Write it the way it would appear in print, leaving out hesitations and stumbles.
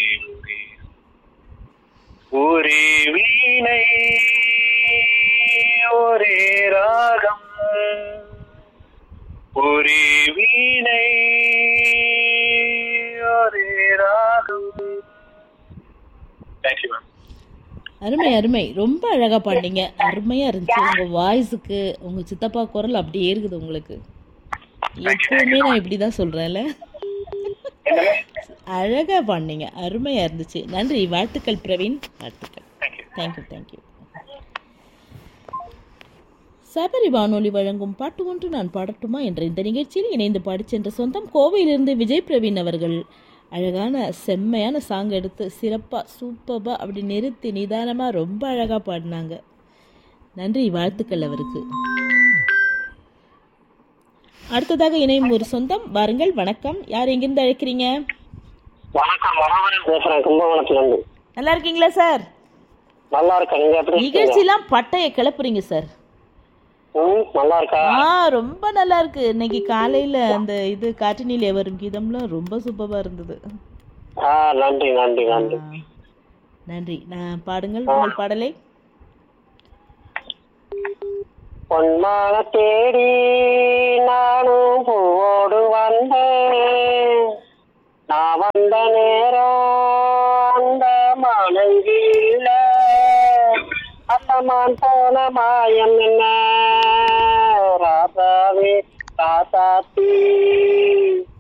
ஒரே ஒரே வீணை ஒரே ராகம் ஒரே வீணை ஒரே ராகம். Thank you ma'am. அருமை அருமை, ரொம்ப அழகா பாடினீங்க, அருமையா இருந்துச்சு. உங்க வாய்ஸுக்கு உங்க சித்தப்பா குரல் அப்படியே இருக்குது உங்களுக்கு. எப்பவுமே நான் இப்படிதான் சொல்றேன்ல, அழகா பாடினீங்க, அருமையா இருந்துச்சு. நன்றி, வாழ்த்துக்கள் பிரவீன், வாழ்த்துக்கள். Thank you thank you. சபரி வானொலி வழங்கும் பாட்டு ஒன்று நான் பாடட்டுமா என்ற இந்த நிகழ்ச்சியில் இணைந்து பாடி சென்ற சொந்தம் கோவையிலிருந்து விஜய் பிரவீன் அவர்கள் அழகான செம்மையான சாங் எடுத்து சிறப்பாக சூப்பராக அப்படி நிறுத்தி நிதானமாக ரொம்ப அழகாக பாடினாங்க. நன்றி, வாழ்த்துக்கள் அவருக்கு. அடுத்ததாக இணையும் ஒரு சொந்தம், வாருங்கள். வணக்கம், யார் எங்கிருந்து அழைக்கிறீங்க? வணக்கம், மனோகரன் பேசுறேன், கும்பகோணத்துலேருந்து. நல்லா இருக்கீங்களா சார்? நல்லா இருக்கேன். நிகழ்ச்சியெல்லாம் பட்டையை கிளப்புறீங்க சார். நல்லா இருக்கா? ரொம்ப நல்லா இருக்கு. இன்னைக்கு காலையில அந்த இது காற்றினிலே வரும் கீதம்லாம் ரொம்ப சூப்பரா இருந்தது. நன்றி நன்றி நன்றி நன்றி. நான் பாடுங்கள் உங்கள் பாடலை. பொன்மான தேடி நானும் பூவோடு வந்தேன், நான் வந்த நேரம் அந்த மனைவியில அத்தமான் போன மாயம் என்ன ராசாவே ராசாத்தி